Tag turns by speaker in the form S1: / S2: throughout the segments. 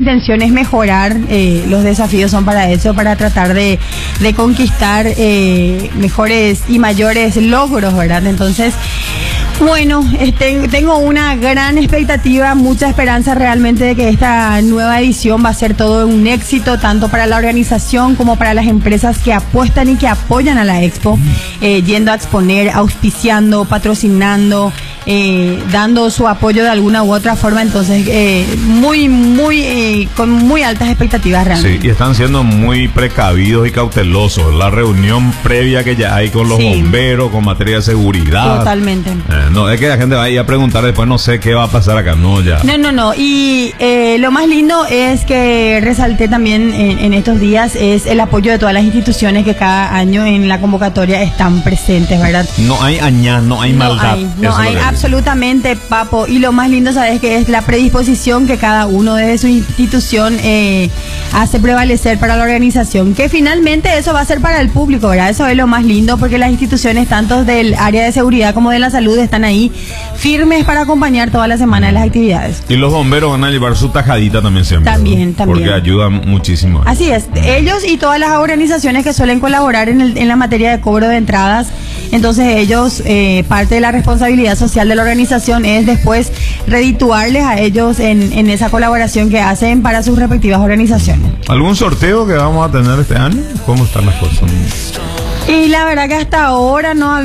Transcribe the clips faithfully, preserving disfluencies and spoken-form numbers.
S1: intención es mejorar, eh, los desafíos son para eso, para tratar de, de conquistar eh, mejores y mayores logros, ¿verdad? Entonces, bueno, este, tengo una gran expectativa, mucha esperanza realmente de que esta nueva edición va a ser todo un éxito, tanto para la organización como para las empresas que apuestan y que apoyan a la Expo, eh, yendo a exponer, auspiciando, patrocinando, eh, dando su apoyo de alguna u otra forma. Entonces, eh, muy, muy, eh, con muy altas expectativas realmente.
S2: Sí, y están siendo muy precavidos y cautelosos. La reunión previa que ya hay con los
S1: Sí.
S2: bomberos, con materia de seguridad.
S1: Totalmente.
S2: Eh, no, es que la gente va a ir a preguntar después, no sé qué va a pasar acá, no, ya.
S1: No, no, no. Y eh, lo más lindo es que resalté también en, en estos días es el apoyo de todas las instituciones que cada año en la convocatoria están presentes, ¿verdad?
S2: No hay añá, no hay
S1: No
S2: maldad.
S1: hay,
S2: Eso
S1: no
S2: es
S1: hay
S2: lo que-
S1: absolutamente, Papo. Y lo más lindo, ¿sabes? Que es la predisposición que cada uno desde su institución eh, hace prevalecer para la organización. Que finalmente eso va a ser para el público, ¿verdad? Eso es lo más lindo, porque las instituciones, tanto del área de seguridad como de la salud, están ahí firmes para acompañar toda la semana de las actividades.
S2: Y los bomberos van a llevar su tajadita también siempre.
S1: También,
S2: ¿no?
S1: también.
S2: Porque ayudan muchísimo.
S1: Así es, ellos y todas las organizaciones que suelen colaborar en, el, en la materia de cobro de entradas. Entonces ellos, eh, parte de la responsabilidad social de la organización es después redituarles a ellos en, en esa colaboración que hacen para sus respectivas organizaciones.
S2: ¿Algún sorteo que vamos a tener este año? ¿Cómo están las cosas?
S1: Y la verdad que hasta ahora no,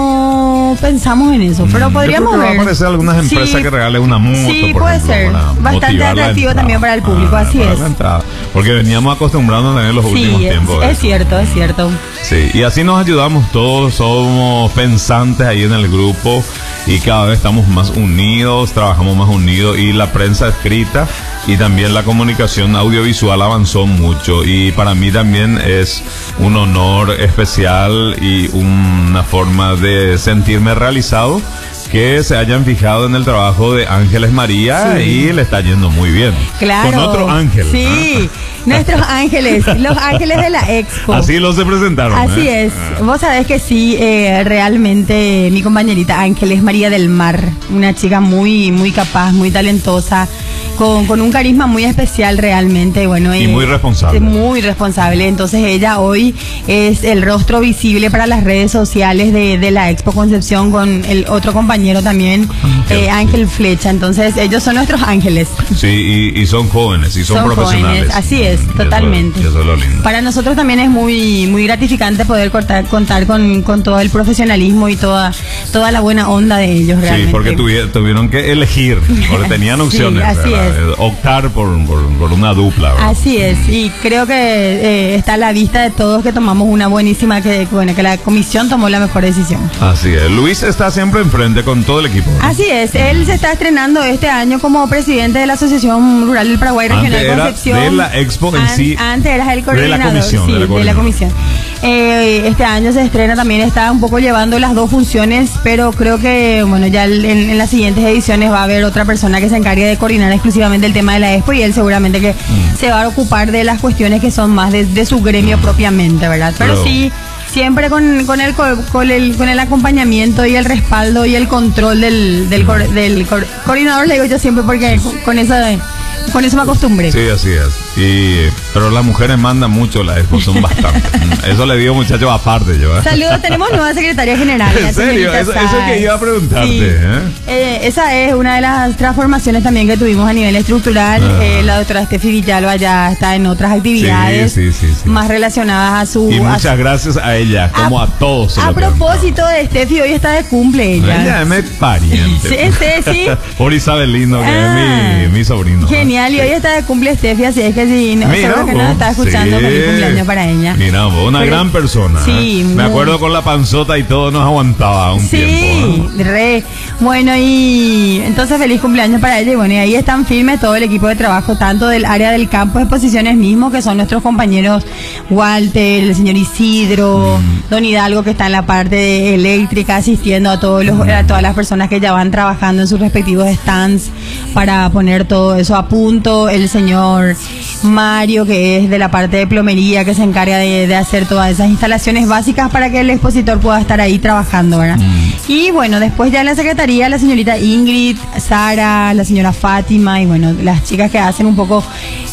S1: no pensamos en eso, pero
S2: Mm,
S1: podríamos
S2: yo creo que
S1: ver.
S2: va a aparecer algunas empresas
S1: Sí,
S2: que regalen una moto,
S1: sí,
S2: por
S1: puede
S2: ejemplo,
S1: ser.
S2: para
S1: Bastante
S2: motivar la
S1: atractivo
S2: entrada.
S1: también para el público, así
S2: para
S1: es.
S2: la entrada. Porque veníamos acostumbrándonos en los últimos
S1: Sí, es,
S2: tiempos.
S1: es
S2: eso.
S1: cierto, es cierto.
S2: Sí, y así nos ayudamos todos, somos pensantes ahí en el grupo y cada vez estamos más unidos, trabajamos más unidos y la prensa escrita y también la comunicación audiovisual avanzó mucho y para mí también es un honor especial y una forma de sentirme realizado que se hayan fijado en el trabajo de Ángeles María
S1: Sí.
S2: y le está yendo muy bien.
S1: Claro.
S2: Con otro ángel.
S1: Sí, nuestros ángeles, los ángeles de la Expo.
S2: Así los se presentaron.
S1: Así
S2: ¿eh?
S1: es.
S2: Ah.
S1: Vos sabés que sí, eh, realmente mi compañerita Ángeles María del Mar, una chica muy, muy capaz, muy talentosa, con, con un carisma muy especial realmente, bueno.
S2: Y
S1: eh,
S2: muy responsable.
S1: Muy responsable. Entonces ella hoy es el rostro visible para las redes sociales de, de la Expo Concepción con el otro compañero también,
S2: Ángel,
S1: eh, Ángel Flecha. Entonces ellos son nuestros ángeles.
S2: Sí, y, y son jóvenes y son,
S1: Son
S2: profesionales.
S1: jóvenes, así es,
S2: Y eso-
S1: totalmente.
S2: y eso es lo lindo.
S1: Para nosotros también es muy muy gratificante poder contar, contar con, con todo el profesionalismo y toda toda la buena onda de ellos realmente.
S2: Sí, porque tuvi- tuvieron que elegir, porque tenían
S1: Sí,
S2: opciones,
S1: así
S2: ¿verdad?
S1: es.
S2: Optar por, por, por una dupla, ¿verdad?
S1: Así es, y creo que eh, está a la vista de todos que tomamos una buenísima, que bueno, que la comisión tomó la mejor decisión.
S2: Así es. Luis está siempre enfrente con todo el equipo. ¿verdad?
S1: Así es, él se está estrenando este año como presidente de la Asociación Rural del Paraguay
S2: Antes
S1: Regional
S2: era
S1: Concepción.
S2: de la Expo en
S1: An-
S2: sí,
S1: Antes eras el
S2: de la
S1: coordinador,
S2: comisión,
S1: sí,
S2: de la
S1: de la
S2: coordinadora.
S1: comisión. Eh, este año se estrena, también está un poco llevando las dos funciones, pero creo que bueno, ya en, en las siguientes ediciones va a haber otra persona que se encargue de coordinar exclusivamente el tema de la Expo y él seguramente que
S2: Mm.
S1: se va a ocupar de las cuestiones que son más de, de su gremio propiamente, ¿verdad? Pero,
S2: Pero-
S1: sí, siempre con, con, el, co- con, el, con el acompañamiento y el respaldo y el control del, del, cor- del cor- coordinador, le digo yo siempre porque con, con eso con eso me acostumbré.
S2: Sí, así es. Y, pero las mujeres mandan mucho la Expo, son bastantes. Eso le digo, muchachos, aparte yo. ¿eh?
S1: Saludos, tenemos nueva secretaria general. la
S2: ¿En serio?
S1: señorita
S2: Eso, eso
S1: Sáez.
S2: que iba a preguntarte.
S1: Sí.
S2: ¿eh?
S1: Eh, esa es una de las transformaciones también que tuvimos a nivel estructural.
S2: Ah.
S1: Eh, la doctora Steffi Villalba ya está en otras actividades
S2: Sí, sí, sí, sí.
S1: más relacionadas a su...
S2: Y
S1: a
S2: muchas
S1: su-
S2: gracias a ella, como a, todos. se
S1: A
S2: lo tengo.
S1: propósito de Steffi, hoy está de cumple ella.
S2: Ella es mi pariente.
S1: Sí, sí, sí.
S2: Por Isabelino, que
S1: Ah.
S2: es mi, mi sobrino.
S1: Genial, y hoy está de cumple Steffi, así es que si no,
S2: Mira
S1: seguro que nos
S2: vos,
S1: está escuchando,
S2: sí.
S1: feliz cumpleaños para ella.
S2: Mira, vos, una
S1: Pero-
S2: gran persona.
S1: Sí,
S2: ¿eh? Me
S1: muy-
S2: acuerdo con la panzota y todo nos aguantaba un
S1: Sí,
S2: tiempo. ¿eh?
S1: re. Bueno, y entonces feliz cumpleaños para ella. Y bueno, y ahí están firmes todo el equipo de trabajo, tanto del área del campo de exposiciones mismo, que son nuestros compañeros Walter, el señor Isidro,
S2: Mm.
S1: don Hidalgo, que está en la parte de eléctrica, asistiendo a todos los, a todas las personas que ya van trabajando en sus respectivos stands para poner todo eso a punto. El señor Mario, que es de la parte de plomería, que se encarga de, de hacer todas esas instalaciones básicas para que el expositor pueda estar ahí trabajando, ¿verdad?
S2: Mm.
S1: Y bueno, después ya en la secretaría, la señorita Ingrid, Sara, la señora Fátima y bueno, las chicas que hacen un poco